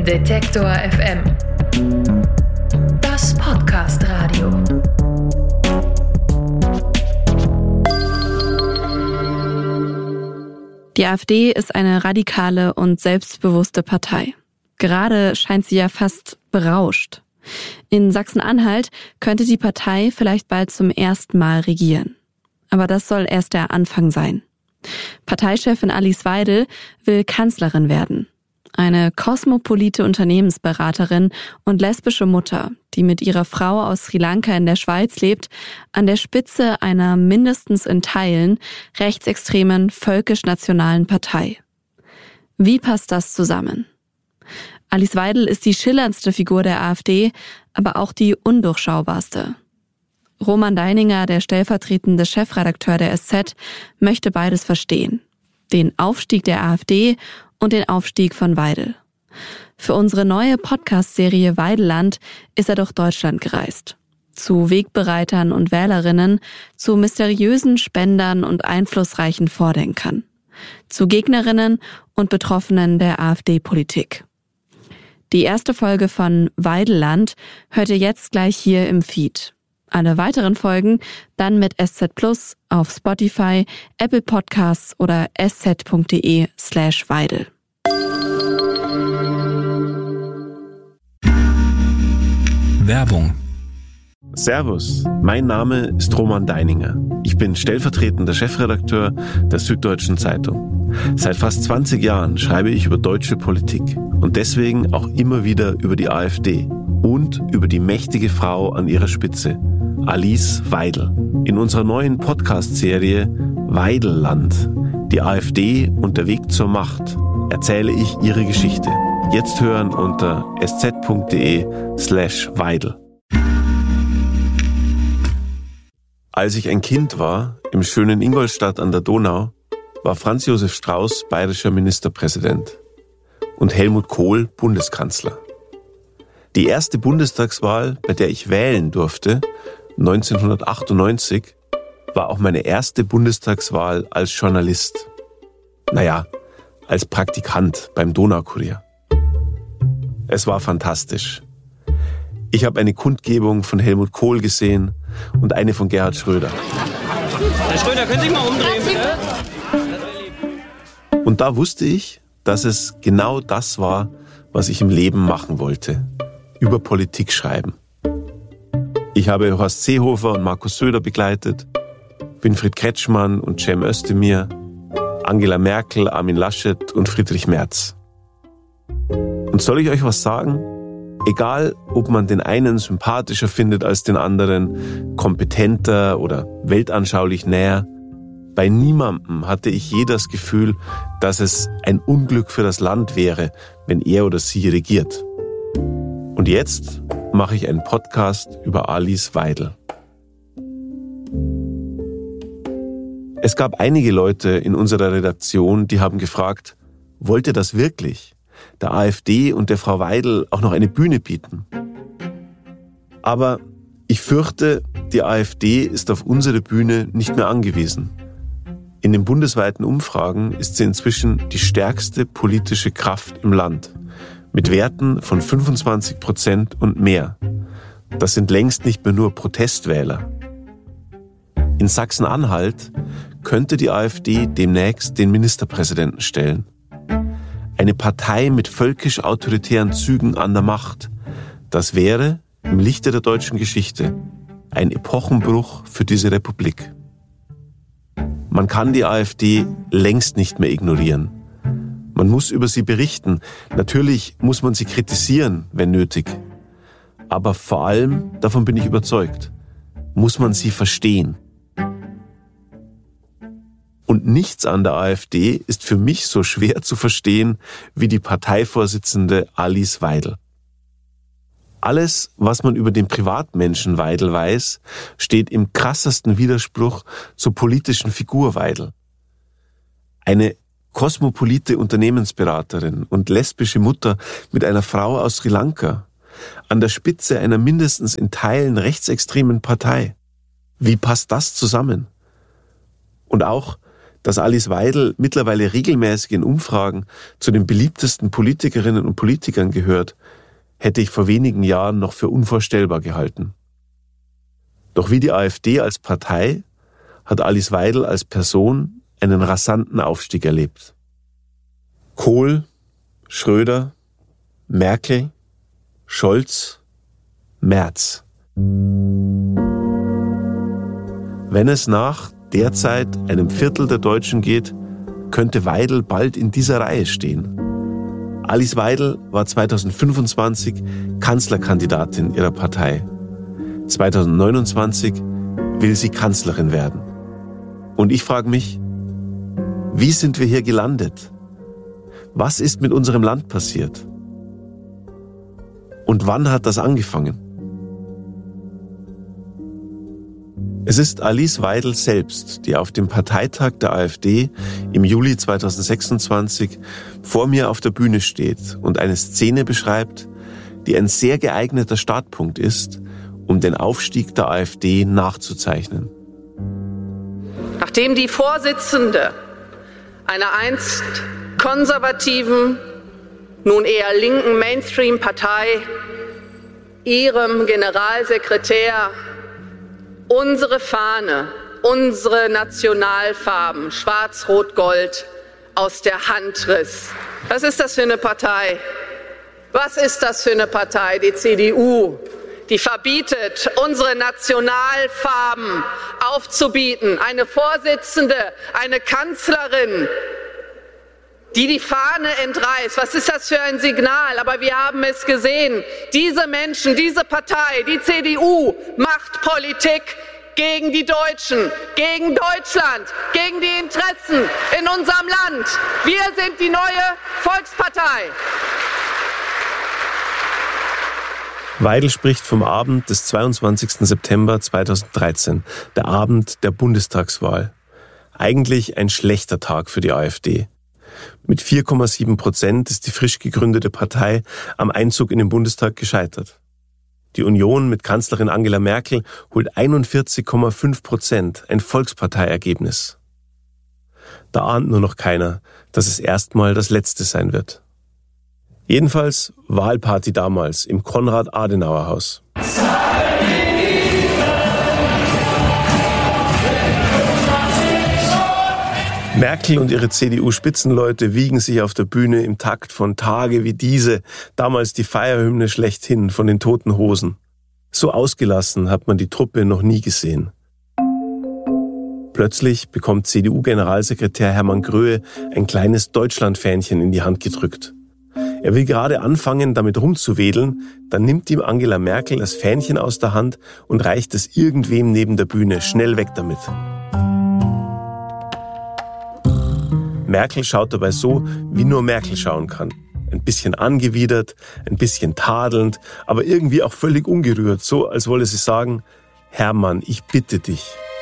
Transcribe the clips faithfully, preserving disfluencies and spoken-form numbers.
Detektor F M. Das Podcast-Radio. Die AfD ist eine radikale und selbstbewusste Partei. Gerade scheint sie ja fast berauscht. In Sachsen-Anhalt könnte die Partei vielleicht bald zum ersten Mal regieren. Aber das soll erst der Anfang sein. Parteichefin Alice Weidel will Kanzlerin werden. Eine kosmopolite Unternehmensberaterin und lesbische Mutter, die mit ihrer Frau aus Sri Lanka in der Schweiz lebt, an der Spitze einer mindestens in Teilen rechtsextremen völkisch-nationalen Partei. Wie passt das zusammen? Alice Weidel ist die schillerndste Figur der AfD, aber auch die undurchschaubarste. Roman Deininger, der stellvertretende Chefredakteur der S Z, möchte beides verstehen. Den Aufstieg der AfD und den Aufstieg von Weidel. Für unsere neue Podcast-Serie Weidelland ist er durch Deutschland gereist. Zu Wegbereitern und Wählerinnen, zu mysteriösen Spendern und einflussreichen Vordenkern. Zu Gegnerinnen und Betroffenen der AfD-Politik. Die erste Folge von Weidelland hört ihr jetzt gleich hier im Feed. Alle weiteren Folgen dann mit S Z Plus auf Spotify, Apple Podcasts oder sz.de slash Weidel. Werbung. Servus, mein Name ist Roman Deininger. Ich bin stellvertretender Chefredakteur der Süddeutschen Zeitung. Seit fast zwanzig Jahren schreibe ich über deutsche Politik und deswegen auch immer wieder über die AfD und über die mächtige Frau an ihrer Spitze, Alice Weidel. In unserer neuen Podcast-Serie Weidelland, die AfD und der Weg zur Macht, erzähle ich ihre Geschichte. Jetzt hören unter sz.de slash Weidel. Als ich ein Kind war, im schönen Ingolstadt an der Donau, war Franz Josef Strauß bayerischer Ministerpräsident und Helmut Kohl Bundeskanzler. Die erste Bundestagswahl, bei der ich wählen durfte, neunzehnhundertachtundneunzig, war auch meine erste Bundestagswahl als Journalist. Naja, als Praktikant beim Donaukurier. Es war fantastisch. Ich habe eine Kundgebung von Helmut Kohl gesehen und eine von Gerhard Schröder. Herr Schröder, können Sie sich mal umdrehen, bitte? Und da wusste ich, dass es genau das war, was ich im Leben machen wollte. Über Politik schreiben. Ich habe Horst Seehofer und Markus Söder begleitet, Winfried Kretschmann und Cem Özdemir, Angela Merkel, Armin Laschet und Friedrich Merz. Und soll ich euch was sagen? Egal, ob man den einen sympathischer findet als den anderen, kompetenter oder weltanschaulich näher, bei niemandem hatte ich je das Gefühl, dass es ein Unglück für das Land wäre, wenn er oder sie regiert. Und jetzt mache ich einen Podcast über Alice Weidel. Es gab einige Leute in unserer Redaktion, die haben gefragt, wollt ihr das wirklich? Der AfD und der Frau Weidel auch noch eine Bühne bieten? Aber ich fürchte, die AfD ist auf unsere Bühne nicht mehr angewiesen. In den bundesweiten Umfragen ist sie inzwischen die stärkste politische Kraft im Land. Mit Werten von fünfundzwanzig Prozent und mehr. Das sind längst nicht mehr nur Protestwähler. In Sachsen-Anhalt könnte die AfD demnächst den Ministerpräsidenten stellen. Eine Partei mit völkisch-autoritären Zügen an der Macht. Das wäre, im Lichte der deutschen Geschichte, ein Epochenbruch für diese Republik. Man kann die AfD längst nicht mehr ignorieren. Man muss über sie berichten. Natürlich muss man sie kritisieren, wenn nötig. Aber vor allem, davon bin ich überzeugt, muss man sie verstehen. Und nichts an der AfD ist für mich so schwer zu verstehen wie die Parteivorsitzende Alice Weidel. Alles, was man über den Privatmenschen Weidel weiß, steht im krassesten Widerspruch zur politischen Figur Weidel. Eine kosmopolite Unternehmensberaterin und lesbische Mutter mit einer Frau aus Sri Lanka, an der Spitze einer mindestens in Teilen rechtsextremen Partei. Wie passt das zusammen? Und auch, Dass Alice Weidel mittlerweile regelmäßig in Umfragen zu den beliebtesten Politikerinnen und Politikern gehört, hätte ich vor wenigen Jahren noch für unvorstellbar gehalten. Doch wie die AfD als Partei hat Alice Weidel als Person einen rasanten Aufstieg erlebt. Kohl, Schröder, Merkel, Scholz, Merz. Wenn es nach derzeit einem Viertel der Deutschen geht, könnte Weidel bald in dieser Reihe stehen. Alice Weidel war zweitausendfünfundzwanzig Kanzlerkandidatin ihrer Partei. zweitausendneunundzwanzig will sie Kanzlerin werden. Und ich frage mich, wie sind wir hier gelandet? Was ist mit unserem Land passiert? Und wann hat das angefangen? Es ist Alice Weidel selbst, die auf dem Parteitag der AfD im Juli zweitausendsechsundzwanzig vor mir auf der Bühne steht und eine Szene beschreibt, die ein sehr geeigneter Startpunkt ist, um den Aufstieg der AfD nachzuzeichnen. Nachdem die Vorsitzende einer einst konservativen, nun eher linken Mainstream-Partei ihrem Generalsekretär unsere Fahne, unsere Nationalfarben, Schwarz, Rot, Gold, aus der Hand riss. Was ist das für eine Partei? Was ist das für eine Partei, die C D U, die verbietet, unsere Nationalfarben aufzubieten? Eine Vorsitzende, eine Kanzlerin, die die Fahne entreißt. Was ist das für ein Signal? Aber wir haben es gesehen. Diese Menschen, diese Partei, die C D U macht Politik gegen die Deutschen, gegen Deutschland, gegen die Interessen in unserem Land. Wir sind die neue Volkspartei. Weidel spricht vom Abend des zweiundzwanzigsten September zweitausenddreizehn, der Abend der Bundestagswahl. Eigentlich ein schlechter Tag für die AfD. Mit vier Komma sieben Prozent ist die frisch gegründete Partei am Einzug in den Bundestag gescheitert. Die Union mit Kanzlerin Angela Merkel holt einundvierzig Komma fünf Prozent, ein Volksparteiergebnis. Da ahnt nur noch keiner, dass es erstmal das letzte sein wird. Jedenfalls Wahlparty damals im Konrad-Adenauer-Haus. Merkel und ihre C D U-Spitzenleute wiegen sich auf der Bühne im Takt von Tage wie diese, damals die Feierhymne schlechthin von den Toten Hosen. So ausgelassen hat man die Truppe noch nie gesehen. Plötzlich bekommt C D U-Generalsekretär Hermann Gröhe ein kleines Deutschland-Fähnchen in die Hand gedrückt. Er will gerade anfangen, damit rumzuwedeln, dann nimmt ihm Angela Merkel das Fähnchen aus der Hand und reicht es irgendwem neben der Bühne, schnell weg damit. Merkel schaut dabei so, wie nur Merkel schauen kann. Ein bisschen angewidert, ein bisschen tadelnd, aber irgendwie auch völlig ungerührt, so als wolle sie sagen, Hermann, ich bitte dich.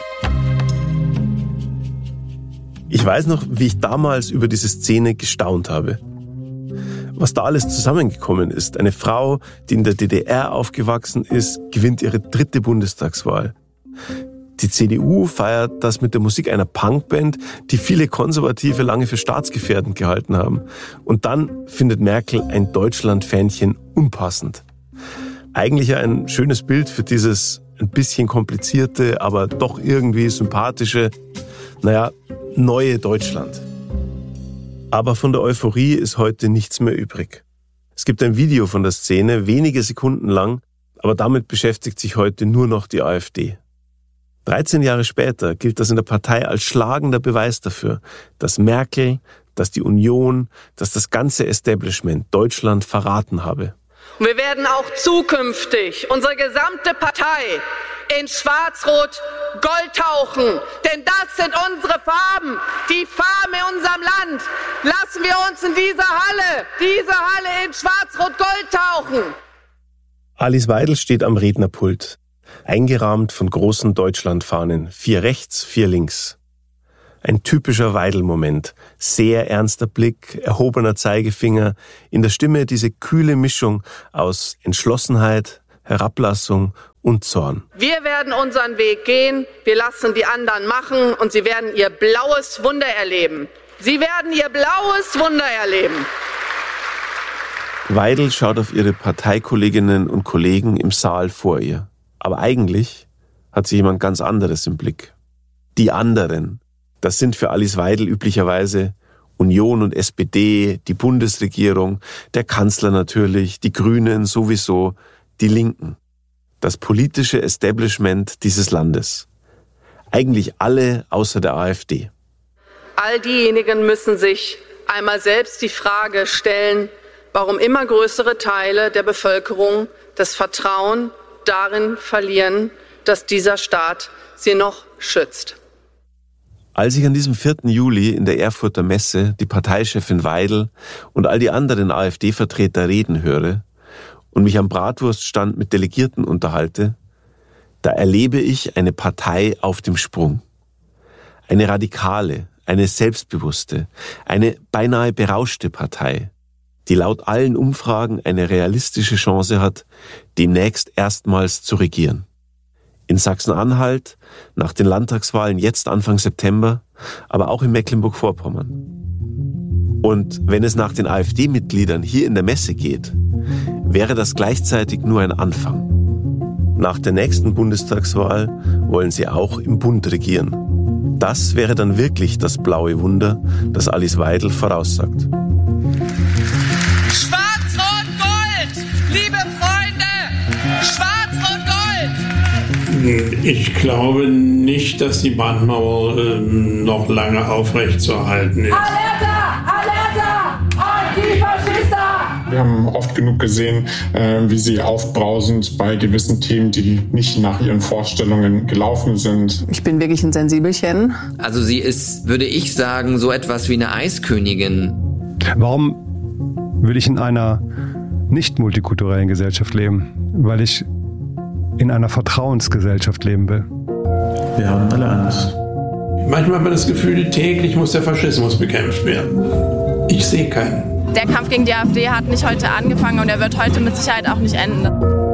Ich weiß noch, wie ich damals über diese Szene gestaunt habe. Was da alles zusammengekommen ist. Eine Frau, die in der D D R aufgewachsen ist, gewinnt ihre dritte Bundestagswahl. Die C D U feiert das mit der Musik einer Punkband, die viele Konservative lange für staatsgefährdend gehalten haben. Und dann findet Merkel ein Deutschland-Fähnchen unpassend. Eigentlich ein schönes Bild für dieses ein bisschen komplizierte, aber doch irgendwie sympathische, naja, neue Deutschland. Aber von der Euphorie ist heute nichts mehr übrig. Es gibt ein Video von der Szene, wenige Sekunden lang, aber damit beschäftigt sich heute nur noch die AfD. dreizehn Jahre später gilt das in der Partei als schlagender Beweis dafür, dass Merkel, dass die Union, dass das ganze Establishment Deutschland verraten habe. Und wir werden auch zukünftig unsere gesamte Partei in Schwarz-Rot-Gold tauchen. Denn das sind unsere Farben, die Farben in unserem Land. Lassen wir uns in dieser Halle, diese Halle in Schwarz-Rot-Gold tauchen. Alice Weidel steht am Rednerpult, eingerahmt von großen Deutschlandfahnen, vier rechts, vier links. Ein typischer Weidel-Moment, sehr ernster Blick, erhobener Zeigefinger, in der Stimme diese kühle Mischung aus Entschlossenheit, Herablassung und Zorn. Wir werden unseren Weg gehen, wir lassen die anderen machen und sie werden ihr blaues Wunder erleben. Sie werden ihr blaues Wunder erleben. Weidel schaut auf ihre Parteikolleginnen und Kollegen im Saal vor ihr. Aber eigentlich hat sie jemand ganz anderes im Blick. Die anderen, das sind für Alice Weidel üblicherweise Union und S P D, die Bundesregierung, der Kanzler natürlich, die Grünen sowieso, die Linken. Das politische Establishment dieses Landes. Eigentlich alle außer der AfD. All diejenigen müssen sich einmal selbst die Frage stellen, warum immer größere Teile der Bevölkerung das Vertrauen darin verlieren, dass dieser Staat sie noch schützt. Als ich an diesem vierten Juli in der Erfurter Messe die Parteichefin Weidel und all die anderen AfD-Vertreter reden höre und mich am Bratwurststand mit Delegierten unterhalte, da erlebe ich eine Partei auf dem Sprung. Eine radikale, eine selbstbewusste, eine beinahe berauschte Partei, die laut allen Umfragen eine realistische Chance hat, demnächst erstmals zu regieren. In Sachsen-Anhalt, nach den Landtagswahlen jetzt Anfang September, aber auch in Mecklenburg-Vorpommern. Und wenn es nach den AfD-Mitgliedern hier in der Messe geht, wäre das gleichzeitig nur ein Anfang. Nach der nächsten Bundestagswahl wollen sie auch im Bund regieren. Das wäre dann wirklich das blaue Wunder, das Alice Weidel voraussagt. Schwarz-Rot-Gold! Liebe Freunde! Schwarz-Rot-Gold! Ich glaube nicht, dass die Brandmauer äh, noch lange aufrechtzuerhalten ist. Alerta! Alerta! Antifaschista! Wir haben oft genug gesehen, äh, wie sie aufbrausend bei gewissen Themen, die nicht nach ihren Vorstellungen gelaufen sind. Ich bin wirklich ein Sensibelchen. Also sie ist, würde ich sagen, so etwas wie eine Eiskönigin. Warum will ich in einer nicht multikulturellen Gesellschaft leben? Weil ich in einer Vertrauensgesellschaft leben will. Wir haben alle Angst. Manchmal hat man das Gefühl, täglich muss der Faschismus bekämpft werden. Ich sehe keinen. Der Kampf gegen die AfD hat nicht heute angefangen und er wird heute mit Sicherheit auch nicht enden.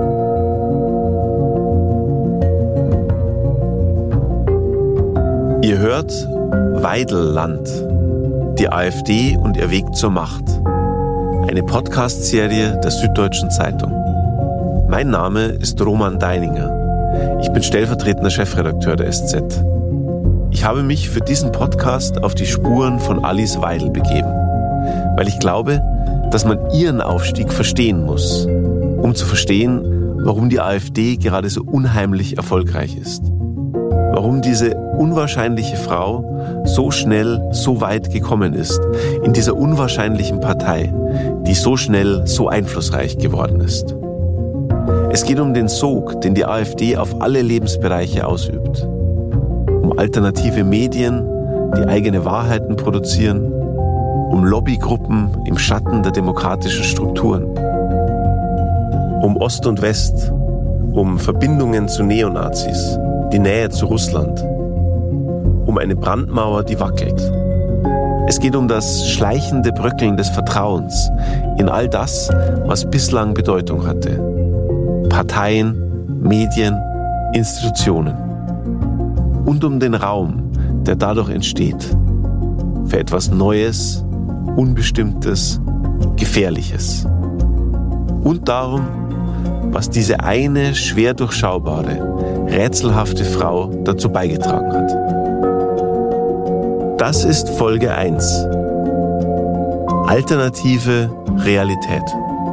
Ihr hört Weidelland, die AfD und ihr Weg zur Macht. Eine Podcast-Serie der Süddeutschen Zeitung. Mein Name ist Roman Deininger. Ich bin stellvertretender Chefredakteur der S Z. Ich habe mich für diesen Podcast auf die Spuren von Alice Weidel begeben, weil ich glaube, dass man ihren Aufstieg verstehen muss, um zu verstehen, warum die AfD gerade so unheimlich erfolgreich ist. Warum diese unwahrscheinliche Frau so schnell so weit gekommen ist in dieser unwahrscheinlichen Partei, die so schnell so einflussreich geworden ist. Es geht um den Sog, den die AfD auf alle Lebensbereiche ausübt. Um alternative Medien, die eigene Wahrheiten produzieren. Um Lobbygruppen im Schatten der demokratischen Strukturen. Um Ost und West. Um Verbindungen zu Neonazis. Die Nähe zu Russland. Um eine Brandmauer, die wackelt. Es geht um das schleichende Bröckeln des Vertrauens in all das, was bislang Bedeutung hatte. Parteien, Medien, Institutionen. Und um den Raum, der dadurch entsteht. Für etwas Neues, Unbestimmtes, Gefährliches. Und darum, was diese eine schwer durchschaubare, rätselhafte Frau dazu beigetragen hat. Das ist Folge eins. Alternative Realität.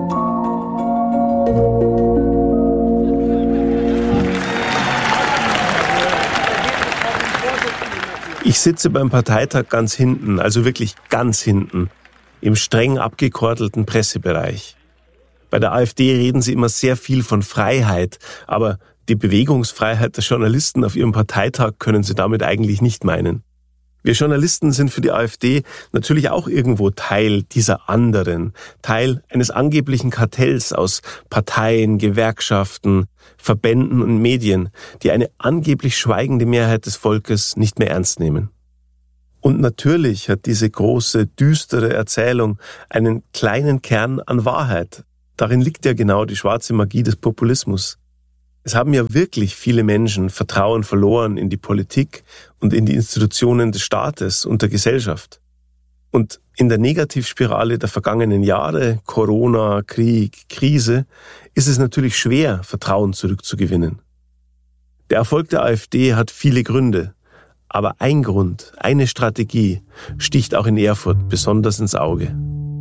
Ich sitze beim Parteitag ganz hinten, also wirklich ganz hinten, im streng abgekordelten Pressebereich. Bei der AfD reden sie immer sehr viel von Freiheit, aber die Bewegungsfreiheit der Journalisten auf ihrem Parteitag können sie damit eigentlich nicht meinen. Wir Journalisten sind für die AfD natürlich auch irgendwo Teil dieser anderen, Teil eines angeblichen Kartells aus Parteien, Gewerkschaften, Verbänden und Medien, die eine angeblich schweigende Mehrheit des Volkes nicht mehr ernst nehmen. Und natürlich hat diese große, düstere Erzählung einen kleinen Kern an Wahrheit. darin liegt ja genau die schwarze Magie des Populismus. Es haben ja wirklich viele Menschen Vertrauen verloren in die Politik und in die Institutionen des Staates und der Gesellschaft. Und in der Negativspirale der vergangenen Jahre, Corona, Krieg, Krise, ist es natürlich schwer, Vertrauen zurückzugewinnen. Der Erfolg der AfD hat viele Gründe, aber ein Grund, eine Strategie sticht auch in Erfurt besonders ins Auge.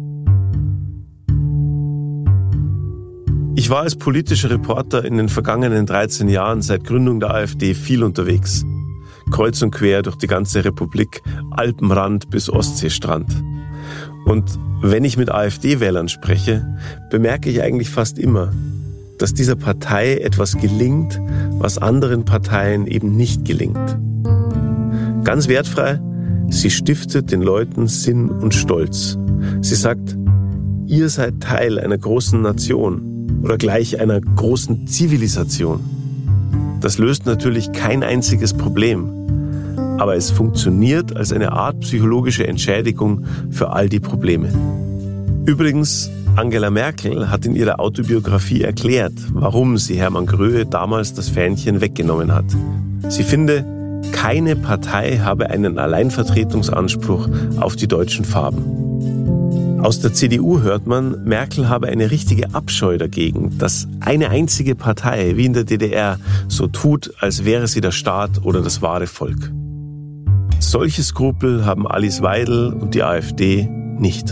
Ich war als politischer Reporter in den vergangenen dreizehn Jahren seit Gründung der AfD viel unterwegs. Kreuz und quer durch die ganze Republik, Alpenrand bis Ostseestrand. Und wenn ich mit AfD-Wählern spreche, bemerke ich eigentlich fast immer, dass dieser Partei etwas gelingt, was anderen Parteien eben nicht gelingt. Ganz wertfrei, sie stiftet den Leuten Sinn und Stolz. Sie sagt, ihr seid Teil einer großen Nation oder gleich einer großen Zivilisation. Das löst natürlich kein einziges Problem, aber es funktioniert als eine Art psychologische Entschädigung für all die Probleme. Übrigens, Angela Merkel hat in ihrer Autobiografie erklärt, warum sie Hermann Gröhe damals das Fähnchen weggenommen hat. Sie finde, keine Partei habe einen Alleinvertretungsanspruch auf die deutschen Farben. Aus der C D U hört man, Merkel habe eine richtige Abscheu dagegen, dass eine einzige Partei, wie in der D D R, so tut, als wäre sie der Staat oder das wahre Volk. Solche Skrupel haben Alice Weidel und die AfD nicht.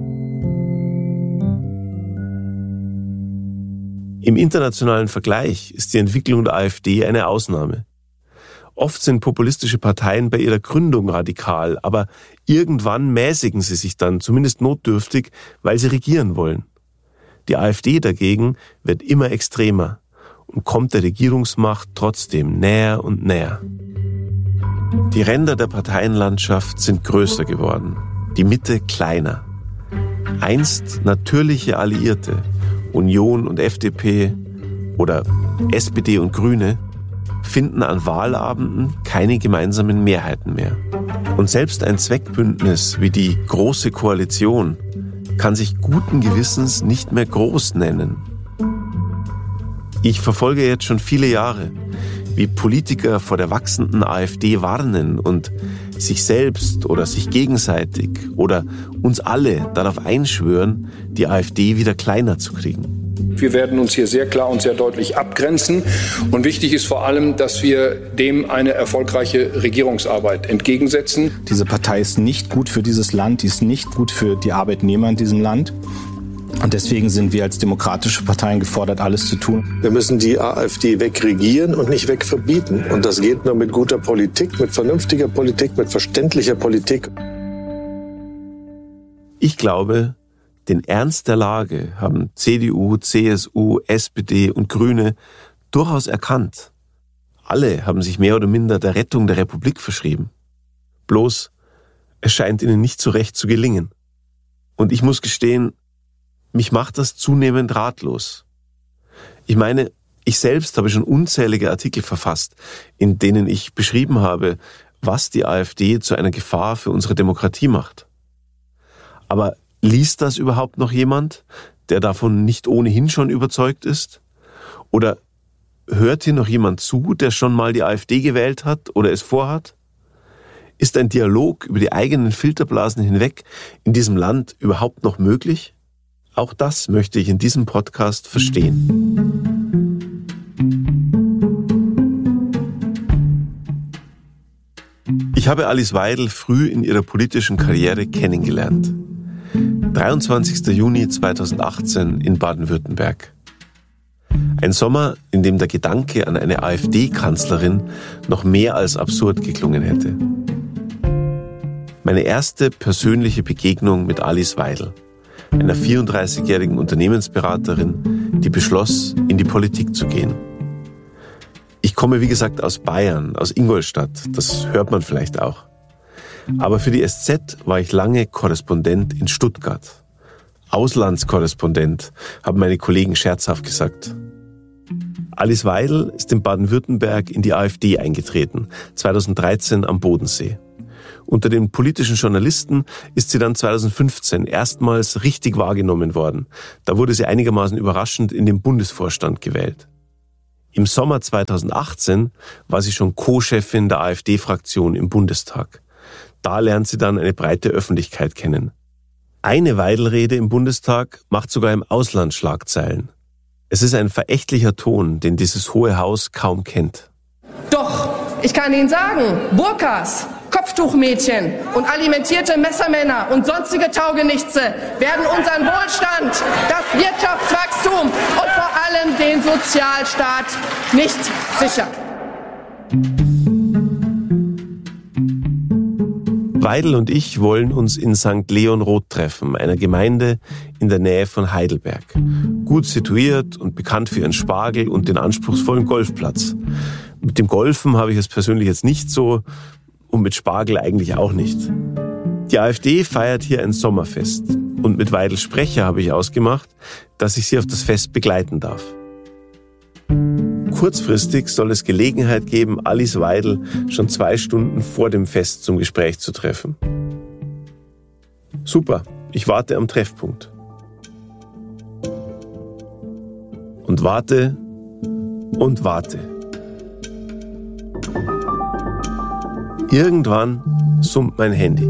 Im internationalen Vergleich ist die Entwicklung der AfD eine Ausnahme. Oft sind populistische Parteien bei ihrer Gründung radikal, aber irgendwann mäßigen sie sich dann, zumindest notdürftig, weil sie regieren wollen. Die AfD dagegen wird immer extremer und kommt der Regierungsmacht trotzdem näher und näher. Die Ränder der Parteienlandschaft sind größer geworden, die Mitte kleiner. Einst natürliche Alliierte, Union und F D P oder S P D und Grüne, finden an Wahlabenden keine gemeinsamen Mehrheiten mehr. Und selbst ein Zweckbündnis wie die Große Koalition kann sich guten Gewissens nicht mehr groß nennen. Ich verfolge jetzt schon viele Jahre, wie Politiker vor der wachsenden AfD warnen und sich selbst oder sich gegenseitig oder uns alle darauf einschwören, die AfD wieder kleiner zu kriegen. Wir werden uns hier sehr klar und sehr deutlich abgrenzen. Und wichtig ist vor allem, dass wir dem eine erfolgreiche Regierungsarbeit entgegensetzen. Diese Partei ist nicht gut für dieses Land, die ist nicht gut für die Arbeitnehmer in diesem Land. Und deswegen sind wir als demokratische Parteien gefordert, alles zu tun. Wir müssen die AfD wegregieren und nicht wegverbieten. Und das geht nur mit guter Politik, mit vernünftiger Politik, mit verständlicher Politik. Ich glaube, den Ernst der Lage haben C D U, C S U, S P D und Grüne durchaus erkannt. Alle haben sich mehr oder minder der Rettung der Republik verschrieben. Bloß, es scheint ihnen nicht so recht zu gelingen. Und ich muss gestehen, mich macht das zunehmend ratlos. Ich meine, ich selbst habe schon unzählige Artikel verfasst, in denen ich beschrieben habe, was die AfD zu einer Gefahr für unsere Demokratie macht. Aber liest das überhaupt noch jemand, der davon nicht ohnehin schon überzeugt ist? Oder hört hier noch jemand zu, der schon mal die AfD gewählt hat oder es vorhat? Ist ein Dialog über die eigenen Filterblasen hinweg in diesem Land überhaupt noch möglich? Auch das möchte ich in diesem Podcast verstehen. Ich habe Alice Weidel früh in ihrer politischen Karriere kennengelernt. dreiundzwanzigster Juni zweitausendachtzehn in Baden-Württemberg. Ein Sommer, in dem der Gedanke an eine AfD-Kanzlerin noch mehr als absurd geklungen hätte. Meine erste persönliche Begegnung mit Alice Weidel, einer vierunddreißigjährigen Unternehmensberaterin, die beschloss, in die Politik zu gehen. Ich komme, wie gesagt, aus Bayern, aus Ingolstadt, das hört man vielleicht auch. Aber für die S Z war ich lange Korrespondent in Stuttgart. Auslandskorrespondent, haben meine Kollegen scherzhaft gesagt. Alice Weidel ist in Baden-Württemberg in die AfD eingetreten, zweitausenddreizehn am Bodensee. Unter den politischen Journalisten ist sie dann zweitausendfünfzehn erstmals richtig wahrgenommen worden. Da wurde sie einigermaßen überraschend in den Bundesvorstand gewählt. Im Sommer zweitausendachtzehn war sie schon Co-Chefin der AfD-Fraktion im Bundestag. Da lernt sie dann eine breite Öffentlichkeit kennen. Eine Weidel-Rede im Bundestag macht sogar im Ausland Schlagzeilen. Es ist ein verächtlicher Ton, den dieses Hohe Haus kaum kennt. Doch, ich kann Ihnen sagen, Burkas, Kopftuchmädchen und alimentierte Messermänner und sonstige Taugenichtse werden unseren Wohlstand, das Wirtschaftswachstum und vor allem den Sozialstaat nicht sichern. Weidel und ich wollen uns in Sankt Leonroth treffen, einer Gemeinde in der Nähe von Heidelberg. Gut situiert und bekannt für ihren Spargel und den anspruchsvollen Golfplatz. Mit dem Golfen habe ich es persönlich jetzt nicht so und mit Spargel eigentlich auch nicht. Die AfD feiert hier ein Sommerfest und mit Weidels Sprecher habe ich ausgemacht, dass ich sie auf das Fest begleiten darf. Kurzfristig soll es Gelegenheit geben, Alice Weidel schon zwei Stunden vor dem Fest zum Gespräch zu treffen. Super, ich warte am Treffpunkt. Und warte und warte. Irgendwann summt mein Handy.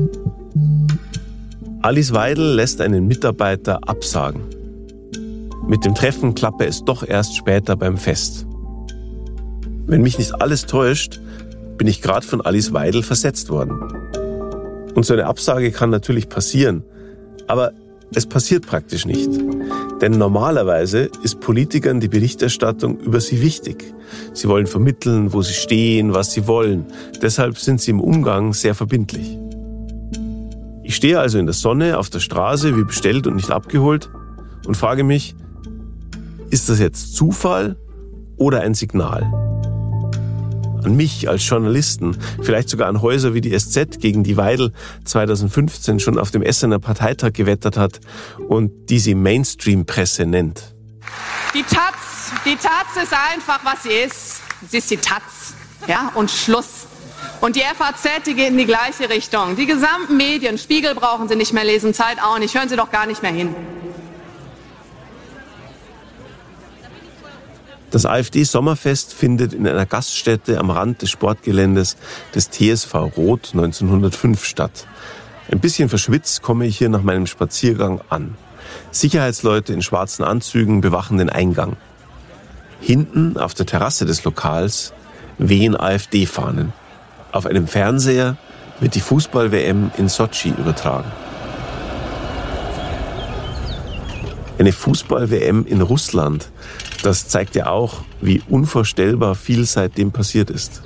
Alice Weidel lässt einen Mitarbeiter absagen. Mit dem Treffen klappe es doch erst später beim Fest. Wenn mich nicht alles täuscht, bin ich gerade von Alice Weidel versetzt worden. Und so eine Absage kann natürlich passieren, aber es passiert praktisch nicht. Denn normalerweise ist Politikern die Berichterstattung über sie wichtig. Sie wollen vermitteln, wo sie stehen, was sie wollen. Deshalb sind sie im Umgang sehr verbindlich. Ich stehe also in der Sonne auf der Straße, wie bestellt und nicht abgeholt, und frage mich, ist das jetzt Zufall oder ein Signal? An mich als Journalisten, vielleicht sogar an Häuser wie die S Z, gegen die Weidel zweitausendfünfzehn schon auf dem Essener Parteitag gewettert hat und die sie Mainstream-Presse nennt. Die Taz, die Taz ist einfach, was sie ist. Sie ist die Taz. Ja, und Schluss. Und die F A Z, die geht in die gleiche Richtung. Die gesamten Medien, Spiegel brauchen Sie nicht mehr lesen, Zeit auch nicht, hören Sie doch gar nicht mehr hin. Das AfD-Sommerfest findet in einer Gaststätte am Rand des Sportgeländes des T S V Roth neunzehnhundertfünf statt. Ein bisschen verschwitzt komme ich hier nach meinem Spaziergang an. Sicherheitsleute in schwarzen Anzügen bewachen den Eingang. Hinten auf der Terrasse des Lokals wehen AfD-Fahnen. Auf einem Fernseher wird die Fußball-W M in Sotschi übertragen. Eine Fußball-W M in Russland, das zeigt ja auch, wie unvorstellbar viel seitdem passiert ist.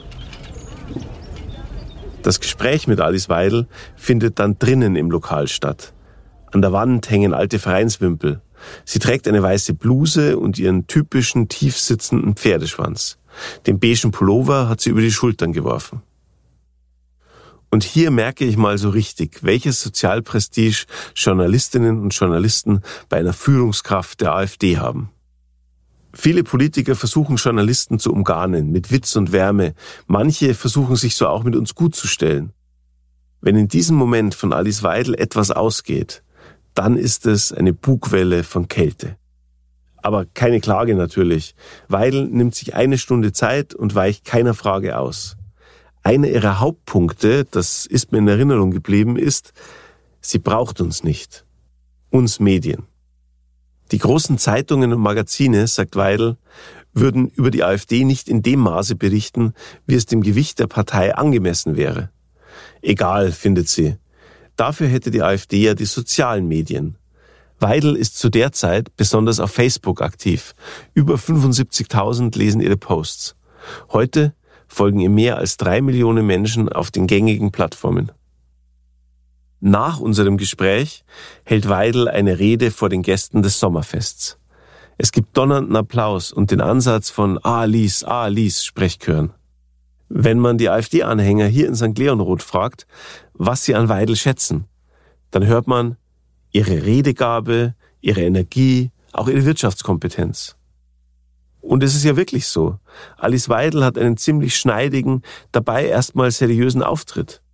Das Gespräch mit Alice Weidel findet dann drinnen im Lokal statt. An der Wand hängen alte Vereinswimpel. Sie trägt eine weiße Bluse und ihren typischen tief sitzenden Pferdeschwanz. Den beigen Pullover hat sie über die Schultern geworfen. Und hier merke ich mal so richtig, welches Sozialprestige Journalistinnen und Journalisten bei einer Führungskraft der AfD haben. Viele Politiker versuchen, Journalisten zu umgarnen, mit Witz und Wärme. Manche versuchen sich so auch mit uns gut zu stellen. Wenn in diesem Moment von Alice Weidel etwas ausgeht, dann ist es eine Bugwelle von Kälte. Aber keine Klage natürlich. Weidel nimmt sich eine Stunde Zeit und weicht keiner Frage aus. Einer ihrer Hauptpunkte, das ist mir in Erinnerung geblieben, ist, sie braucht uns nicht. Uns Medien. Die großen Zeitungen und Magazine, sagt Weidel, würden über die AfD nicht in dem Maße berichten, wie es dem Gewicht der Partei angemessen wäre. Egal, findet sie. Dafür hätte die AfD ja die sozialen Medien. Weidel ist zu der Zeit besonders auf Facebook aktiv. Über fünfundsiebzigtausend lesen ihre Posts. Heute folgen ihr mehr als drei Millionen Menschen auf den gängigen Plattformen. Nach unserem Gespräch hält Weidel eine Rede vor den Gästen des Sommerfests. Es gibt donnernden Applaus und den Ansatz von Ah, Alice, ah, Alice Sprechchören. Wenn man die AfD-Anhänger hier in Sankt Leonroth fragt, was sie an Weidel schätzen, dann hört man ihre Redegabe, ihre Energie, auch ihre Wirtschaftskompetenz. Und es ist ja wirklich so. Alice Weidel hat einen ziemlich schneidigen, dabei erstmal seriösen Auftritt.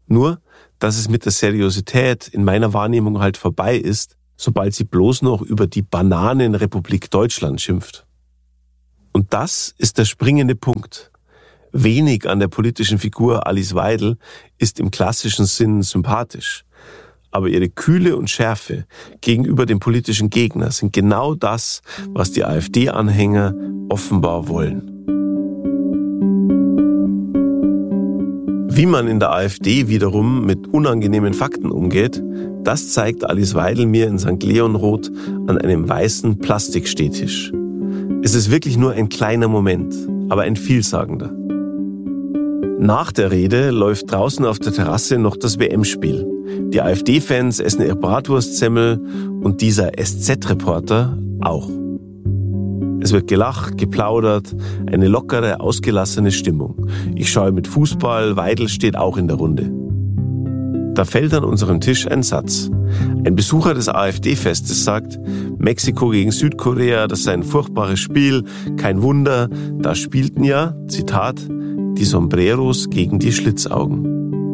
Nur, dass es mit der Seriosität in meiner Wahrnehmung halt vorbei ist, sobald sie bloß noch über die Bananenrepublik Deutschland schimpft. Und das ist der springende Punkt. Wenig an der politischen Figur Alice Weidel ist im klassischen Sinn sympathisch. Aber ihre Kühle und Schärfe gegenüber dem politischen Gegner sind genau das, was die AfD-Anhänger offenbar wollen. Wie man in der AfD wiederum mit unangenehmen Fakten umgeht, das zeigt Alice Weidel mir in Sankt Leonroth an einem weißen Plastikstehtisch. Es ist wirklich nur ein kleiner Moment, aber ein vielsagender. Nach der Rede läuft draußen auf der Terrasse noch das W M-Spiel. Die AfD-Fans essen ihre Bratwurstsemmel und dieser S Z-Reporter auch. Es wird gelacht, geplaudert, eine lockere, ausgelassene Stimmung. Ich schaue mit Fußball, Weidel steht auch in der Runde. Da fällt an unserem Tisch ein Satz. Ein Besucher des AfD-Festes sagt, Mexiko gegen Südkorea, das sei ein furchtbares Spiel, kein Wunder, da spielten ja, Zitat, die Sombreros gegen die Schlitzaugen.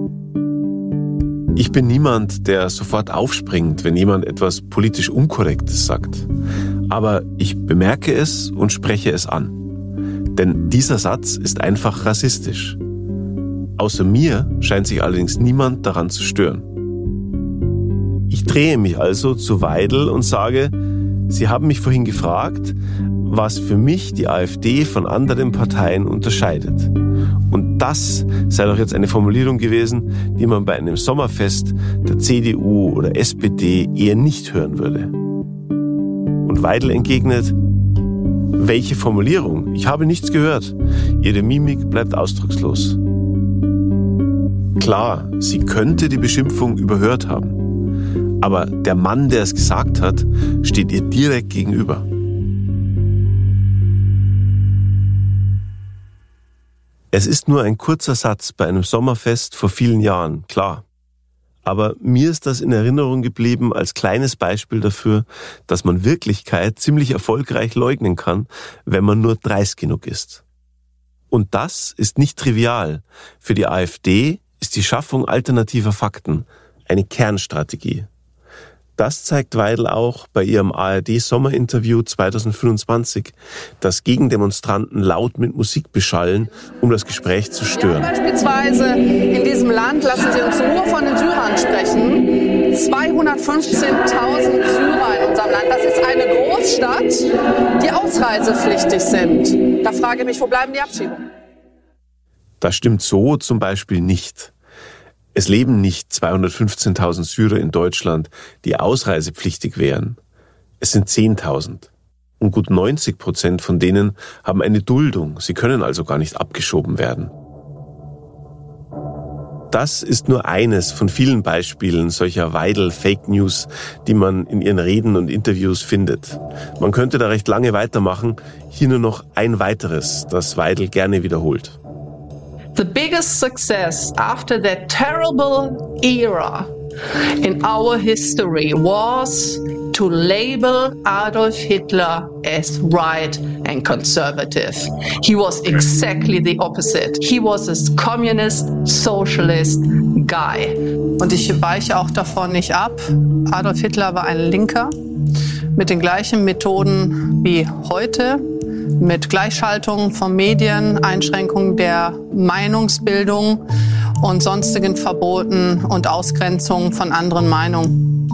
Ich bin niemand, der sofort aufspringt, wenn jemand etwas politisch Unkorrektes sagt. Aber ich bemerke es und spreche es an. Denn dieser Satz ist einfach rassistisch. Außer mir scheint sich allerdings niemand daran zu stören. Ich drehe mich also zu Weidel und sage, Sie haben mich vorhin gefragt, was für mich die AfD von anderen Parteien unterscheidet. Und das sei doch jetzt eine Formulierung gewesen, die man bei einem Sommerfest der C D U oder S P D eher nicht hören würde. Und Weidel entgegnet, welche Formulierung? Ich habe nichts gehört. Ihre Mimik bleibt ausdruckslos. Klar, sie könnte die Beschimpfung überhört haben. Aber der Mann, der es gesagt hat, steht ihr direkt gegenüber. Es ist nur ein kurzer Satz bei einem Sommerfest vor vielen Jahren, klar. Aber mir ist das in Erinnerung geblieben als kleines Beispiel dafür, dass man Wirklichkeit ziemlich erfolgreich leugnen kann, wenn man nur dreist genug ist. Und das ist nicht trivial. Für die AfD ist die Schaffung alternativer Fakten eine Kernstrategie. Das zeigt Weidel auch bei ihrem A R D-Sommerinterview zweitausendfünfundzwanzig, das Gegendemonstranten laut mit Musik beschallen, um das Gespräch zu stören. Ja, beispielsweise in diesem Land, lassen Sie uns nur von den Syrern sprechen, zweihundertfünfzehntausend Syrer in unserem Land. Das ist eine Großstadt, die ausreisepflichtig sind. Da frage ich mich, wo bleiben die Abschiebungen? Das stimmt so zum Beispiel nicht. Es leben nicht zweihundertfünfzehntausend Syrer in Deutschland, die ausreisepflichtig wären. Es sind zehntausend. Und gut neunzig Prozent von denen haben eine Duldung. Sie können also gar nicht abgeschoben werden. Das ist nur eines von vielen Beispielen solcher Weidel-Fake News, die man in ihren Reden und Interviews findet. Man könnte da recht lange weitermachen. Hier nur noch ein weiteres, das Weidel gerne wiederholt. The biggest success after that terrible era in our history was to label Adolf Hitler as right and conservative. He was exactly the opposite. He was a communist, socialist guy. Und ich weiche auch davon nicht ab. Adolf Hitler war ein Linker mit den gleichen Methoden wie heute. Mit Gleichschaltung von Medien, Einschränkung der Meinungsbildung und sonstigen Verboten und Ausgrenzung von anderen Meinungen.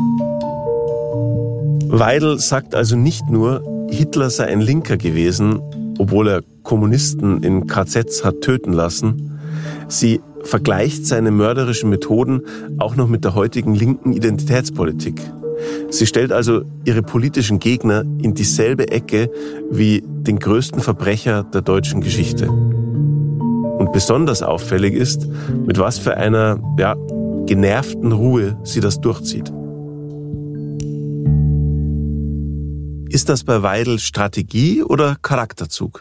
Weidel sagt also nicht nur, Hitler sei ein Linker gewesen, obwohl er Kommunisten in K Zs hat töten lassen. Sie vergleicht seine mörderischen Methoden auch noch mit der heutigen linken Identitätspolitik. Sie stellt also ihre politischen Gegner in dieselbe Ecke wie den größten Verbrecher der deutschen Geschichte. Und besonders auffällig ist, mit was für einer, ja, genervten Ruhe sie das durchzieht. Ist das bei Weidel Strategie oder Charakterzug?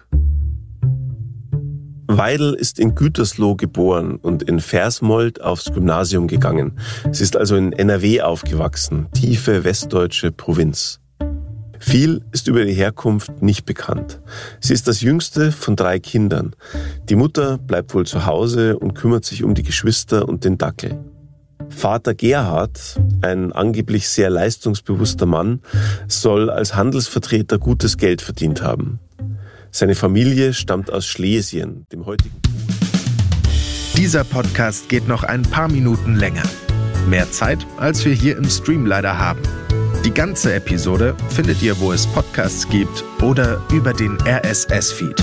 Weidel ist in Gütersloh geboren und in Versmold aufs Gymnasium gegangen. Sie ist also in N R W aufgewachsen, tiefe westdeutsche Provinz. Viel ist über die Herkunft nicht bekannt. Sie ist das jüngste von drei Kindern. Die Mutter bleibt wohl zu Hause und kümmert sich um die Geschwister und den Dackel. Vater Gerhard, ein angeblich sehr leistungsbewusster Mann, soll als Handelsvertreter gutes Geld verdient haben. Seine Familie stammt aus Schlesien, dem heutigen Dieser Podcast geht noch ein paar Minuten länger. Mehr Zeit, als wir hier im Stream leider haben. Die ganze Episode findet ihr, wo es Podcasts gibt oder über den R S S-Feed.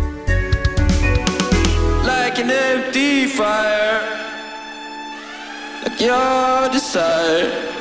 Like an empty fire, like your desire.